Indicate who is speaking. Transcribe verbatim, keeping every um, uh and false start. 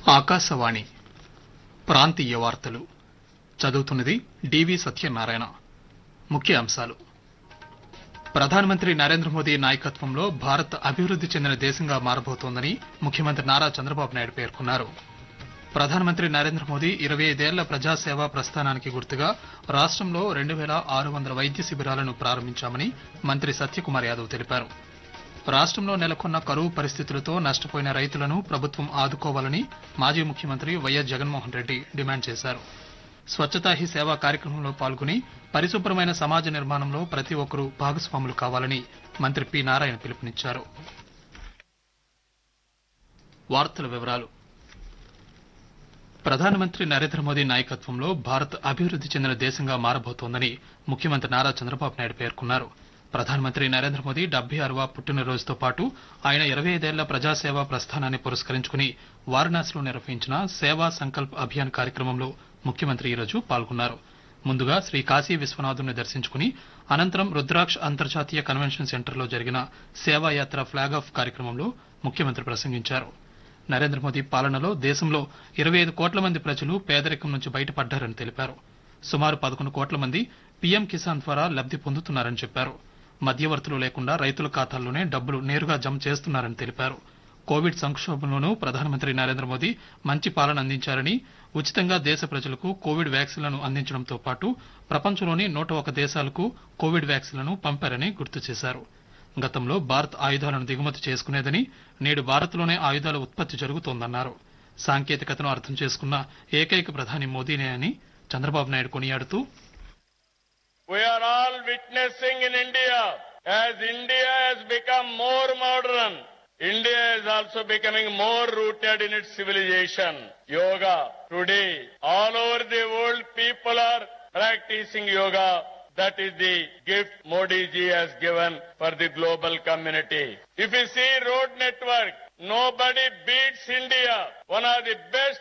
Speaker 1: ఆకాశవాణి ప్రాంతీయ వార్తలు చదువుతున్నది డివి సత్యనారాయణ. ముఖ్య అంశాలు: ప్రధానమంత్రి నరేంద్ర మోదీ నాయకత్వంలో భారత్ అభివృద్ది చెందిన దేశంగా మారబోతోందని ముఖ్యమంత్రి నారా చంద్రబాబు నాయుడు పేర్కొన్నారు. ప్రధానమంత్రి నరేంద్ర మోదీ ఇరవై ఐదేళ్ల ప్రజాసేవా ప్రస్థానానికి గుర్తుగా రాష్టంలో రెండు వేల ఆరు వందల వైద్య శిబిరాలను ప్రారంభించామని మంత్రి సత్యకుమార్ యాదవ్ తెలిపారు. రాష్టంలో నెలకొన్న కరువు పరిస్థితులతో నష్టపోయిన రైతులను ప్రభుత్వం ఆదుకోవాలని మాజీ ముఖ్యమంత్రి వైఎస్ జగన్మోహన్ రెడ్డి డిమాండ్ చేశారు. స్వచ్ఛతా హీ సేవ కార్యక్రమంలో పాల్గొని పరిశుభ్రమైన సమాజ నిర్మాణంలో ప్రతి ఒక్కరూ భాగస్వాములు కావాలని మంత్రి పి నారాయణ పిలుపునిచ్చారు. వార్తల వివరాలు: ప్రధానమంత్రి నరేంద్ర మోదీ నాయకత్వంలో భారత్ అభివృద్ది చెందిన దేశంగా మారబోతోందని ముఖ్యమంత్రి నారా చంద్రబాబు నాయుడు పేర్కొన్నారు. ప్రధానమంత్రి నరేంద్ర మోదీ డెబ్బై ఆరవ పుట్టినరోజుతో పాటు ఆయన ఇరవై ఐదేళ్ల ప్రజాసేవా ప్రస్థానాన్ని పురస్కరించుకుని వారణాసిలో నిర్వహించిన సేవా సంకల్ప్ అభియాన్ కార్యక్రమంలో ముఖ్యమంత్రి ఈరోజు పాల్గొన్నారు. ముందుగా శ్రీ కాశీ విశ్వనాథుని దర్శించుకుని అనంతరం రుద్రాక్ష్ అంతర్జాతీయ కన్వెన్షన్ సెంటర్లో జరిగిన సేవాయాత్ర ఫ్లాగ్ ఆఫ్ కార్యక్రమంలో ముఖ్యమంత్రి ప్రసంగించారు. నరేంద్ర మోదీ పాలనలో దేశంలో ఇరవై ఐదు కోట్ల మంది ప్రజలు పేదరికం నుంచి బయటపడ్డారని తెలిపారు. సుమారు పదకొండు కోట్ల మంది పీఎం కిసాన్ ద్వారా లబ్ది పొందుతున్నారని చెప్పారు. మధ్యవర్తులు లేకుండా రైతుల ఖాతాల్లోనే డబ్బులు నేరుగా జమ చేస్తున్నారని తెలిపారు. కోవిడ్ సంక్షోభంలోనూ ప్రధానమంత్రి నరేంద్ర మోదీ మంచి పాలన అందించారని, ఉచితంగా దేశ ప్రజలకు కోవిడ్ వ్యాక్సిన్లను అందించడంతో పాటు ప్రపంచంలోని నూట ఒక దేశాలకు కోవిడ్ వ్యాక్సిన్లను పంపారని గుర్తు చేశారు. గతంలో భారత్ ఆయుధాలను దిగుమతి చేసుకునేదని, నేడు భారత్లోనే ఆయుధాల ఉత్పత్తి జరుగుతోందన్నారు. సాంకేతికతను అర్థం చేసుకున్న ఏకైక ప్రధాని మోదీనే అని చంద్రబాబు నాయుడు కొనియాడుతూ,
Speaker 2: We are all witnessing in India as India has become more modern. India is also becoming more rooted in its civilization. Yoga. Today, all over the world, people are practicing yoga. That is the gift Modi ji has given for the global community. If you see road network, nobody beats India. One of the best